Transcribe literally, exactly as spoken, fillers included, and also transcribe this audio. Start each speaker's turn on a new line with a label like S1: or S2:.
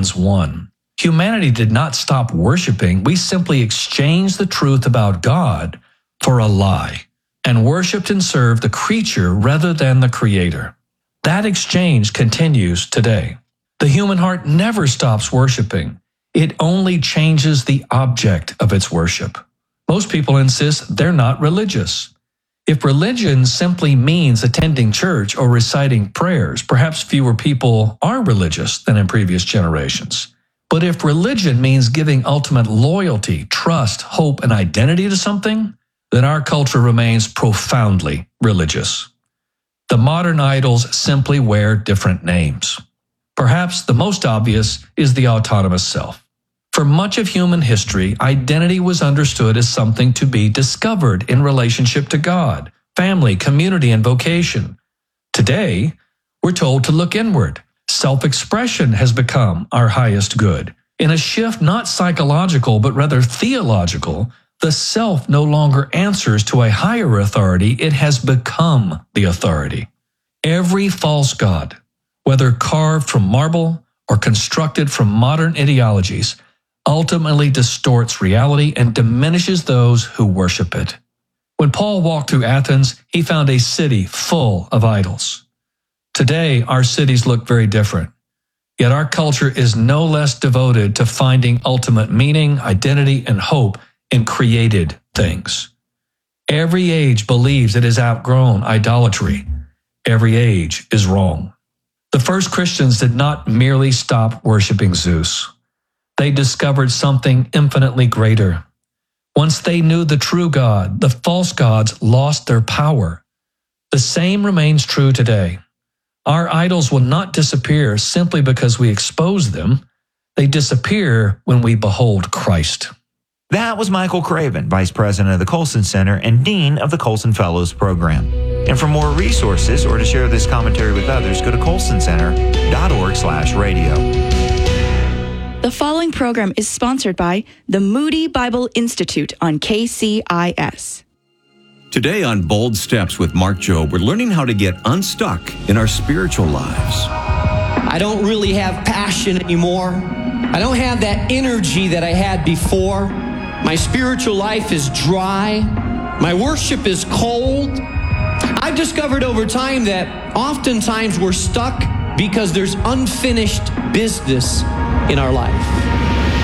S1: Romans one. Humanity did not stop worshiping. We simply exchanged the truth about God for a lie and worshiped and served the creature rather than the Creator. That exchange continues today. The human heart never stops worshiping. It only changes the object of its worship. Most people insist they're not religious. If religion simply means attending church or reciting prayers, perhaps fewer people are religious than in previous generations. But if religion means giving ultimate loyalty, trust, hope, and identity to something, then our culture remains profoundly religious. The modern idols simply wear different names. Perhaps the most obvious is the autonomous self. For much of human history, identity was understood as something to be discovered in relationship to God, family, community, and vocation. Today, we're told to look inward. Self-expression has become our highest good. In a shift not psychological but rather theological, the self no longer answers to a higher authority, it has become the authority. Every false god, whether carved from marble or constructed from modern ideologies, ultimately distorts reality and diminishes those who worship it. When Paul walked through Athens, he found a city full of idols. Today, our cities look very different. Yet our culture is no less devoted to finding ultimate meaning, identity, and hope in created things. Every age believes it has outgrown idolatry. Every age is wrong. The first Christians did not merely stop worshiping Zeus. They discovered something infinitely greater. Once they knew the true God, the false gods lost their power. The same remains true today. Our idols will not disappear simply because we expose them. They disappear when we behold Christ.
S2: That was Michael Craven, Vice President of the Colson Center and Dean of the Colson Fellows Program. And for more resources or to share this commentary with others, go to colson center dot org slash radio.
S3: The following program is sponsored by the Moody Bible Institute on K C I S.
S4: Today on Bold Steps with Mark Jobe, we're learning how to get unstuck in our spiritual lives.
S5: I don't really have passion anymore. I don't have that energy that I had before. My spiritual life is dry. My worship is cold. I've discovered over time that oftentimes we're stuck because there's unfinished business in our life.